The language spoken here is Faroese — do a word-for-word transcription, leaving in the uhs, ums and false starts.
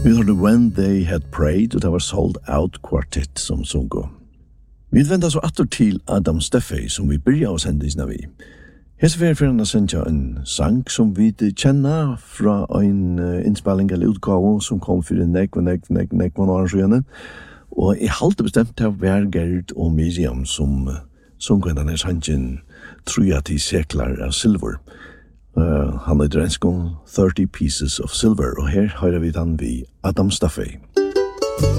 Vi hørte When They Had Prayed, og det var Sold Out Quartet som sungo. Vi vender så atter til Adam Steffey, som vi byrja å sende isna vi. Hese fyrir fyrir han sendja en sang som vi kjenner fra en innspilling eller utgave som kom fyrir nek, nek, nek, nek, nek, nek, og jeg halte bestemt til å være Gerd og Miriam som sungo denne sangen Truja til seklar av silver. Uh, han er drenskon thirty Pieces of Silver, og her høyrer vi den vi Adam Steffey.